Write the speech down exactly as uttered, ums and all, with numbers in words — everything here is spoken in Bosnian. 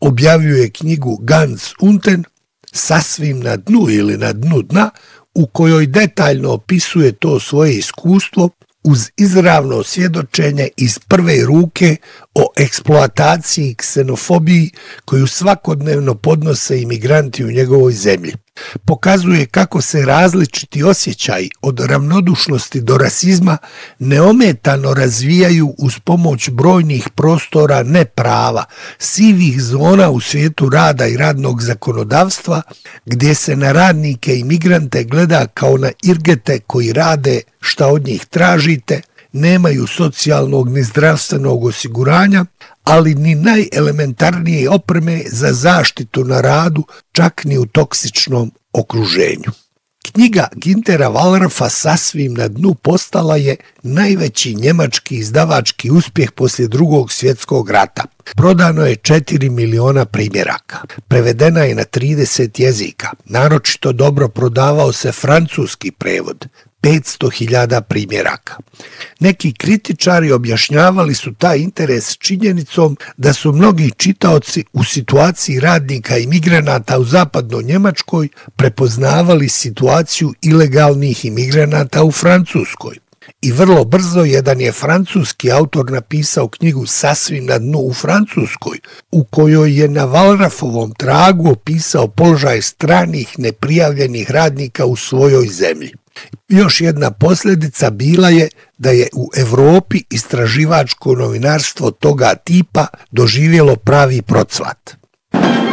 objavljuje knjigu Ganz unten, sasvim na dnu ili na dnu dna, u kojoj detaljno opisuje to svoje iskustvo uz izravno svjedočenje iz prve ruke o eksploataciji i ksenofobiji koju svakodnevno podnose imigranti u njegovoj zemlji. Pokazuje kako se različiti osjećaji od ravnodušnosti do rasizma neometano razvijaju uz pomoć brojnih prostora neprava, sivih zona u svijetu rada i radnog zakonodavstva, gdje se na radnike i migrante gleda kao na irgete koji rade šta od njih tražite, nemaju socijalnog ni zdravstvenog osiguranja, ali ni najelementarnije opreme za zaštitu na radu, čak ni u toksičnom okruženju. Knjiga Güntera Wallrafa Sasvim na dnu postala je najveći njemački izdavački uspjeh poslije Drugog svjetskog rata. Prodano je četiri miliona primjeraka. Prevedena je na trideset jezika. Naročito dobro prodavao se francuski prevod, petsto hiljada primjeraka. Neki kritičari objašnjavali su taj interes činjenicom da su mnogi čitaoci u situaciji radnika i migranata u zapadnoj Njemačkoj prepoznavali situaciju ilegalnih imigranata u Francuskoj. I vrlo brzo jedan je francuski autor napisao knjigu Sasvim na dnu u Francuskoj, u kojoj je na Wallrafovom tragu opisao položaj stranih neprijavljenih radnika u svojoj zemlji. Još jedna posljedica bila je da je u Europi istraživačko novinarstvo toga tipa doživjelo pravi procvat.